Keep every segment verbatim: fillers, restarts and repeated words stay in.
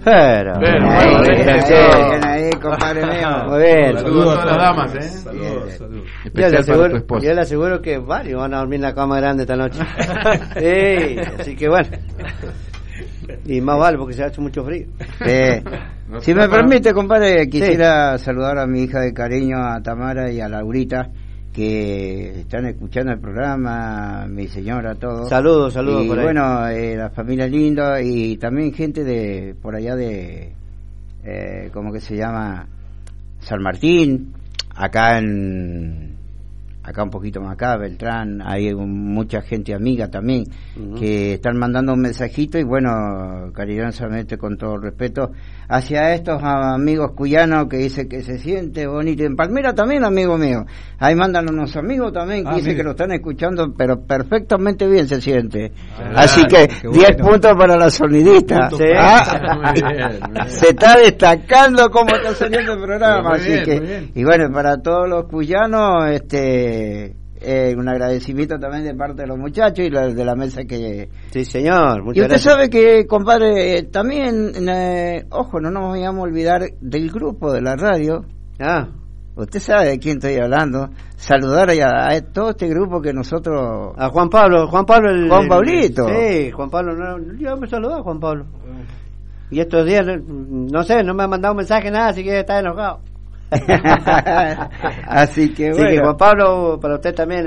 Pero, Bien, bueno, bien, bien, Bien ahí, compadre mío. muy bien. Saludos a todas las damas, ¿eh? Saludos, saludos. Yo le, Especial para tu aseguro, esposa. yo le aseguro que varios van a dormir en la cama grande esta noche. Sí, así que bueno. Y más vale porque se ha hecho mucho frío. Eh, No si está me para- permite, compadre, quisiera saludar a mi hija de cariño, a Tamara y a Laurita, que están escuchando el programa, mi señora, todo. Saludos, saludos Y por ahí. bueno, eh, la familia linda y también gente de por allá de, eh, ¿cómo que se llama? San Martín, acá en, acá un poquito más acá, Beltrán, hay un- mucha gente amiga también, Ujú. que están mandando un mensajito y bueno, cariñosamente, con todo respeto, hacia estos amigos cuyanos que dice que se siente bonito. En Palmira también, amigo mío, ahí mandan unos amigos también que Ah, dice mire. que lo están escuchando, pero perfectamente bien se siente. Ah, Así que qué diez bueno. puntos para la sonidista. Sí. Ah, Muy bien, muy bien. se está destacando cómo está saliendo el programa, Muy así bien, que muy bien. y bueno, para todos los cuyanos, este eh, un agradecimiento también de parte de los muchachos y la- de la mesa que... Sí, señor, Y muchas usted gracias. sabe que, compadre, eh, también, eh, ojo, no nos vayamos a olvidar del grupo de la radio. Ah, Usted sabe de quién estoy hablando. Saludar a, a todo este grupo que nosotros... a Juan Pablo, Juan Pablo el... Juan Pablito. Sí, Juan Pablo, no, yo me saludé a Juan Pablo. Y estos días, no, no sé, no me ha mandado un mensaje, nada, así que está enojado. Así que Así que bueno. Juan Pablo, para usted también,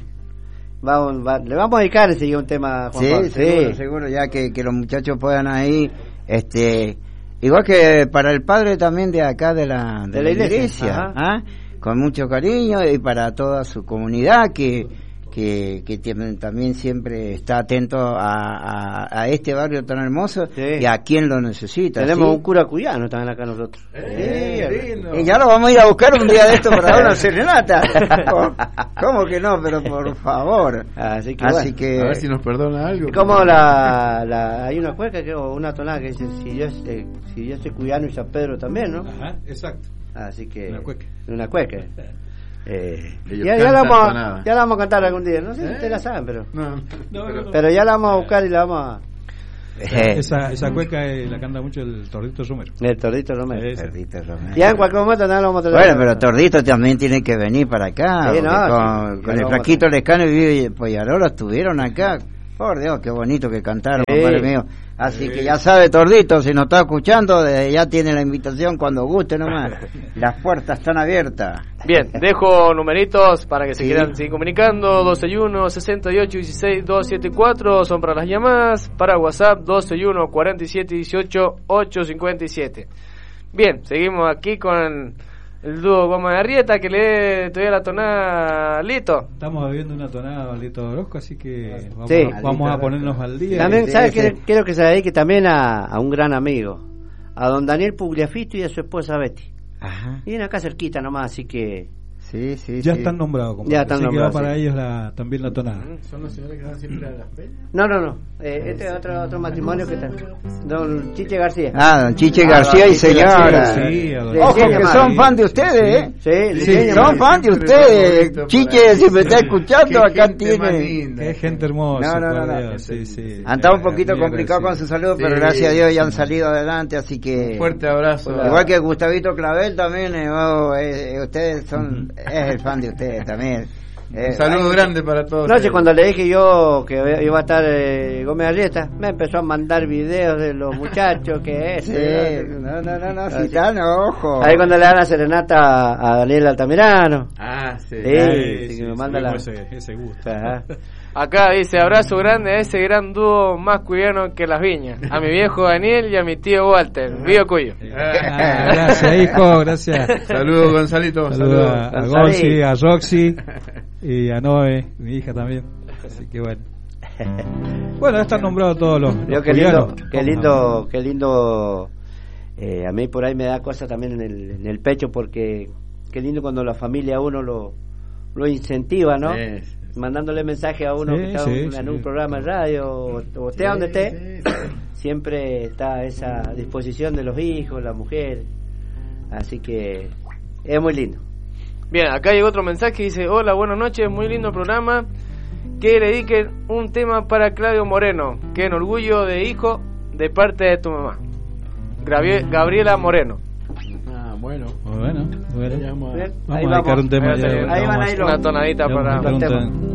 va, va- le vamos a dedicar enseguida un tema a Juan Sí, Pablo. seguro, seguro, ya que, que los muchachos puedan ahí, este, igual que para el padre también de acá de la, de De la iglesia, ajá. ¿ah? Con mucho cariño, y para toda su comunidad que que, que tienen- también siempre está atento a, a, a este barrio tan hermoso Sí. y a quien lo necesita. Tenemos ¿sí? un cura cuyano también acá nosotros. Eh, lindo. Y ya lo vamos a ir a buscar un día de esto para dar una serenata. ¿Cómo, cómo que no? Pero por favor. Así que, Así bueno. que... A ver si nos perdona algo. Como la, la hay una cueca que o una tonada que dice si yo eh, si yo soy cuyano y San Pedro también, ¿no? Ajá, exacto. Así que Una cueca. una cueca. Eh, Ellos ya, ya la cantan vamos tonada. a, ya la vamos a cantar algún día, no sé si ¿Eh? ustedes la saben, pero No, No, pero- no, pero ya la vamos a buscar y la vamos a Eh, Esa, esa cueca eh, la canta mucho el Tordito Romero. el Tordito Romero. Ese. Tordito Romero. Ya en cualquier momento también lo vamos a traer. Bueno, pero Tordito también tiene que venir para acá. Sí, porque no, con, sí, con ya el lo flaquito vamos a- Lescano y Vivi Poyarolo estuvieron acá. Por Dios, qué bonito que cantaron, Sí. compadre mío. Así que ya sabe, Tordito, si nos está escuchando, desde ya tiene la invitación cuando guste nomás. Las puertas están abiertas. Bien, dejo numeritos para que se Sí. quieran seguir comunicando. doce y uno, sesenta y ocho, dieciséis, doscientos setenta y cuatro son para las llamadas. Para WhatsApp, doce y uno, cuarenta y siete, dieciocho, ochocientos cincuenta y siete. Bien, seguimos aquí con el dúo Goma de Arrieta, que le dé todavía la tonada Lito. Estamos bebiendo una tonada de Lito Orozco, así que vamos, Sí. a, vamos a ponernos al día. También, Sí, ¿sabes sí. qué? Quiero que se la dedique también a, a un gran amigo, a don Daniel Pugliafito y a su esposa Betty. Ajá. Vienen acá cerquita nomás, así que... Sí, sí, Ya sí. están nombrados, compadre. Ya están así nombrados, que va para sí. ellos la, también la tonada. ¿Son los señores que van siempre a las peñas? No, no, no. Eh, este es otro, otro matrimonio que está. Don Chiche García. Ah, don Chiche Ah, García don y Chiche señora. García, sí, a don Sí, Ojo sí, que llamar. son fan de ustedes, ¿eh? Sí, Sí, liceña, son man. fan de Siempre ustedes. favorito Chiche, por ahí. si me está escuchando, Qué acá gente más tiene... linda. Qué gente hermosa. No, no, no, por no. Dios, sí, sí. Han estado un poquito Muy complicado con agradecido. su salud, pero Sí. gracias a Dios ya han salido adelante, así que... Fuerte abrazo. Igual que Gustavito Clavel también, eh, oh, eh, ustedes son... es el fan de ustedes también. Eh, Un saludo ay, grande para todos. No sé, ellos. cuando le dije yo que iba a estar eh, Gómez Arrieta, me empezó a mandar videos de los muchachos que es. Sí, eh, no, no, no, no, Así. si están, ojo. Ahí cuando le dan la serenata a Daniel Altamirano. Ah, sí. Sí. Ay, sí, que me manda tuvimos la- ese, ese gusto. Ajá. Acá dice, abrazo grande a ese gran dúo más cuyano que las viñas. A mi viejo Daniel y a mi tío Walter, Río Cuyo. Ah, gracias, hijo, gracias. Saludos, Gonzalito. Saludos a, a Gonzalo. Gonzi, a Roxy y a Noé, mi hija también. Así que bueno. Bueno, ya están nombrados todos los, los Yo, qué lindo, cuyanos. qué lindo, qué lindo. Eh, a mí por ahí me da cosas también en el, en el pecho porque qué lindo cuando la familia a uno lo, lo incentiva, ¿no? Sí, sí. Mandándole mensaje a uno Sí, que está sí, en, sí. en un programa de radio o, o esté donde esté, siempre está esa disposición de los hijos, la mujer, así que es muy lindo. Bien, acá llegó otro mensaje que dice, hola, buenas noches, muy lindo programa. Que le dediquen un tema para Claudio Moreno, que en orgullo de hijo de parte de tu mamá. Gravie- Gabriela Moreno. Ah, bueno. Bueno, bueno. Ya vamos a- Bien, Vamos ahí a dedicar vamos. un tema. Ahí ya, van vamos ahí a van hacer- ahí los- Una tonadita le vamos a para... dedicar un los tema- temas.